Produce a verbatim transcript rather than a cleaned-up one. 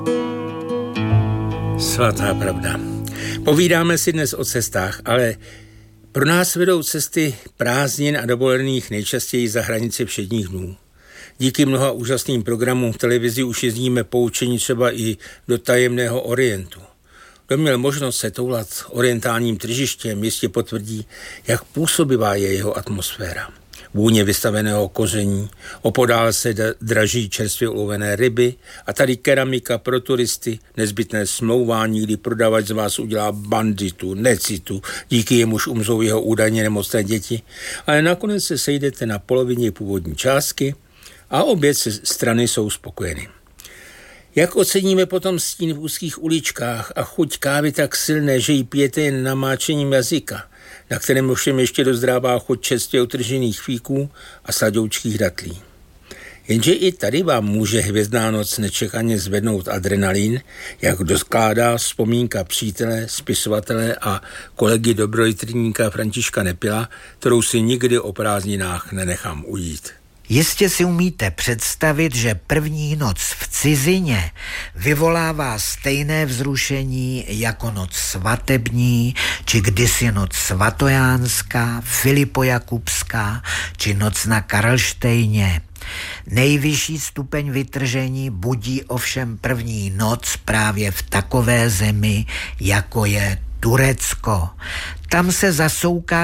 Svatá pravda. Povídáme si dnes o cestách, ale pro nás vedou cesty prázdnin a dovolených nejčastěji za hranici všedních dnů. Díky mnoha úžasným programům v televizi už jezdíme poučení třeba i do tajemného Orientu. Kdo měl možnost se toulat orientálním tržištěm, jistě potvrdí, jak působivá je jeho atmosféra. Vůně vystaveného koření, opodál se draží čerstvě ulovené ryby a tady keramika pro turisty, nezbytné smlouvání, kdy prodavač z vás udělá banditu, necitu, díky jemuž umřou jeho údajně nemocné děti, ale nakonec se sejdete na polovině původní částky a obě strany jsou spokojeny. Jak oceníme potom stín v úzkých uličkách a chuť kávy tak silné, že ji pijete jen namáčením jazyka, na kterém ovšem ještě dozdrává chuť čerstvě utržených fíků a sladoučkých datlí. Jenže i tady vám může hvězdná noc nečekaně zvednout adrenalin, jak doskládá vzpomínka přítele, spisovatele a kolegy dobrojitríníka Františka Nepila, kterou si nikdy o prázdninách nenechám ujít. Jistě si umíte představit, že první noc v cizině vyvolává stejné vzrušení jako noc svatební, či kdysi noc svatojánská, filipojakubská, či noc na Karlštejně. Nejvyšší stupeň vytržení budí ovšem první noc právě v takové zemi, jako je Turecko. Tam se zasouká